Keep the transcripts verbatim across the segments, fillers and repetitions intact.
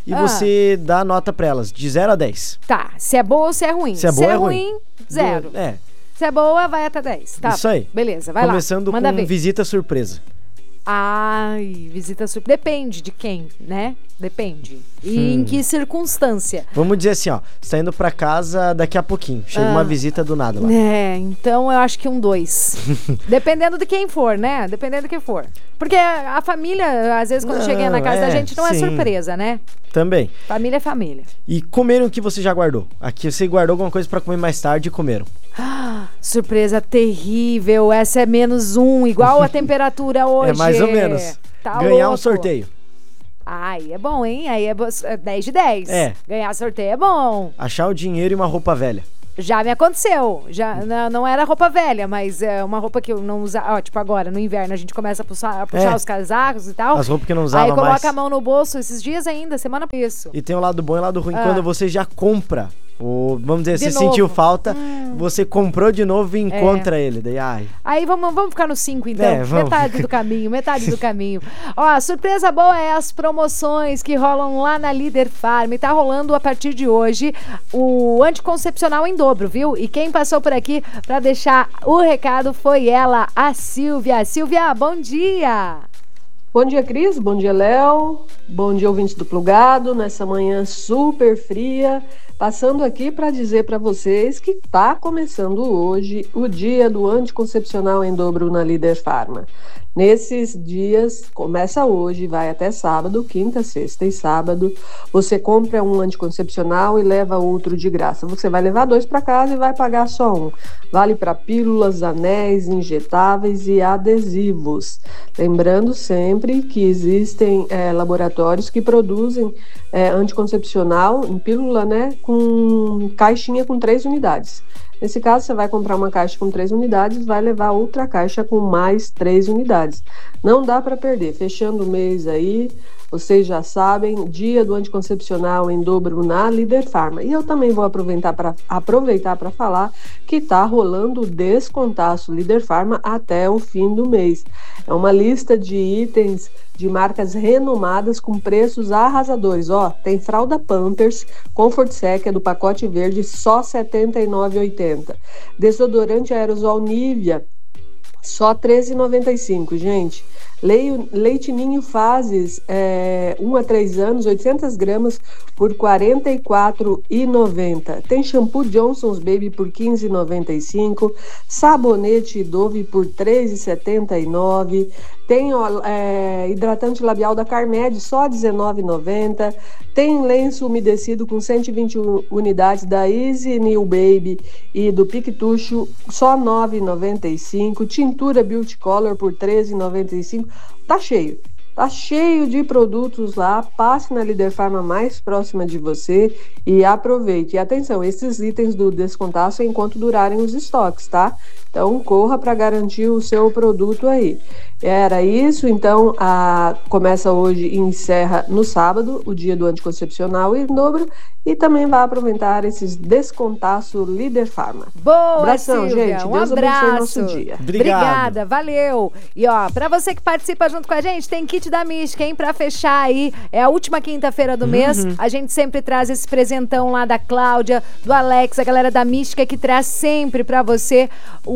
e Ah. você dá nota pra elas, de zero a dez. Tá, se é boa ou se é ruim. Se é boa, é ruim. zero. Do- É, Se é boa, vai até dez. Tá, isso aí. beleza, vai Começando lá. Manda com ver. visita surpresa. Ai, visita surpresa. Depende de quem, né? Depende. E Hum. em que circunstância? Vamos dizer assim, ó, você tá indo pra casa daqui a pouquinho, chega Ah. uma visita do nada lá. É, então eu acho que um dois. Dependendo de quem for, né? Dependendo de quem for. Porque a família, às vezes, quando Não, chega na casa da é, gente, não é sim. surpresa, né? Também. Família é família. E comeram o que você já guardou? Aqui você guardou alguma coisa pra comer mais tarde e comeram. Ah, surpresa terrível. Essa é menos um, igual a temperatura hoje. É mais ou menos. Tá Ganhar um louco. sorteio. Ai, é bom, hein? Aí é bo- é dez de dez. É. Ganhar sorteio é bom. Achar o dinheiro e uma roupa velha. Já me aconteceu. Já, não, não era roupa velha, mas é uma roupa que eu não usava. Ó, tipo, agora, no inverno, a gente começa a puxar, a puxar É. os casacos e tal. As roupas que eu não usava Aí coloca mais. a mão no bolso esses dias ainda, semana por isso. E tem o lado bom e o lado ruim. Ah. Quando você já compra, ou, vamos dizer, De você novo. Hum. sentiu falta, você comprou de novo e encontra ele. Daí, ai. Aí vamos, vamos ficar no cinco, então. É, vamos. Metade do caminho, metade do caminho. Ó, a surpresa boa é as promoções que rolam lá na Líder Farm. Tá rolando a partir de hoje o anticoncepcional em dobro, viu? E quem passou por aqui pra deixar o recado foi ela, a Silvia. Silvia, bom dia! Bom dia, Cris. Bom dia, Léo. Bom dia, ouvintes do Plugado, nessa manhã super fria. Passando aqui para dizer para vocês que está começando hoje o dia do anticoncepcional em dobro na Líder Farma. Nesses dias, começa hoje, vai até sábado, quinta, sexta e sábado. Você compra um anticoncepcional e leva outro de graça. Você vai levar dois para casa e vai pagar só um. Vale para pílulas, anéis, injetáveis e adesivos. Lembrando sempre que existem é, laboratórios que produzem é, anticoncepcional em pílula, né, com caixinha com três unidades. Nesse caso, você vai comprar uma caixa com três unidades, vai levar outra caixa com mais três unidades. Não dá para perder. Fechando o mês aí, vocês já sabem, dia do anticoncepcional em dobro na Líder Farma. E eu também vou aproveitar para aproveitar para falar que está rolando o descontaço Líder Farma até o fim do mês. É uma lista de itens de marcas renomadas com preços arrasadores. Ó, tem fralda Pampers, Comfort Sec, é do pacote verde, só setenta e nove reais e oitenta centavos. Desodorante aerosol Nivea, só treze reais e noventa e cinco centavos, gente. Leite, leite Ninho Fases, é, um a três anos, oitocentas gramas por quarenta e quatro reais e noventa centavos. Tem shampoo Johnson's Baby por quinze reais e noventa e cinco centavos. Sabonete Dove por três reais e setenta e nove centavos. Tem ó, é, hidratante labial da Carmed, só dezenove reais e noventa centavos. Tem lenço umedecido com cento e vinte unidades da Easy New Baby e do Pictucho, só nove reais e noventa e cinco centavos. Tintura Beauty Color por treze reais e noventa e cinco centavos. Tá cheio. Tá cheio de produtos lá. Passe na Líder Farma mais próxima de você e aproveite. E atenção, esses itens do descontaço é enquanto durarem os estoques, tá? Então, corra para garantir o seu produto aí. Era isso, então, a... começa hoje e encerra no sábado, o dia do anticoncepcional em dobro, e também vai aproveitar esses descontaço Líder Farma. Boa, Abração, Silvia. gente. Um Deus abraço. abençoe nosso dia. Obrigado. Obrigada, valeu. E ó, pra você que participa junto com a gente, tem kit da Mística, hein? Pra fechar aí, é a última quinta-feira do mês. A gente sempre traz esse presentão lá da Cláudia, do Alex, a galera da Mística que traz sempre pra você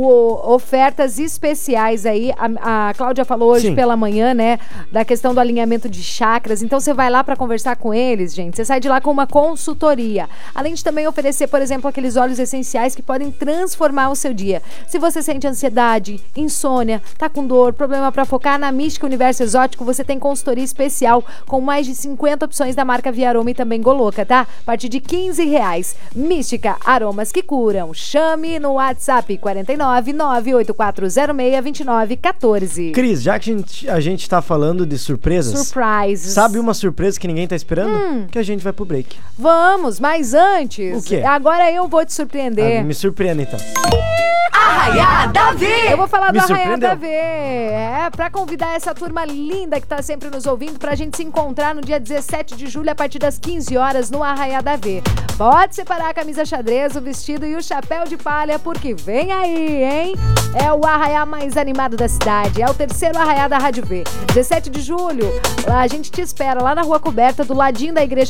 o, ofertas especiais aí. A, a Cláudia falou hoje Sim. pela manhã, né, da questão do alinhamento de chakras. Então você vai lá pra conversar com eles, gente. Você sai de lá com uma consultoria. Além de também oferecer, por exemplo, aqueles óleos essenciais que podem transformar o seu dia. Se você sente ansiedade, insônia, tá com dor, problema pra focar, na Mística Universo Exótico você tem consultoria especial com mais de cinquenta opções da marca Viaroma e também Goloca, tá? A partir de quinze reais. Mística, aromas que curam. Chame no WhatsApp quatro nove nove oito quatro zero seis dois nove um quatro. Cris, já que a gente, a gente tá falando de surpresas, Surprises. sabe uma surpresa que ninguém tá esperando? Hum. Que a gente vai pro break. Vamos, mas antes, O quê? agora eu vou te surpreender. Ah, me surpreenda então. Arraiá da V. Eu vou falar Me do Arraiá surpreendeu. da V. É, pra convidar essa turma linda que tá sempre nos ouvindo pra gente se encontrar no dia dezessete de julho a partir das quinze horas no Arraiá da V. Pode separar a camisa xadrez, o vestido e o chapéu de palha porque vem aí, hein? É o Arraiá mais animado da cidade. É o terceiro Arraiá da Rádio V. dezessete de julho, a gente te espera lá na Rua Coberta, do ladinho da Igreja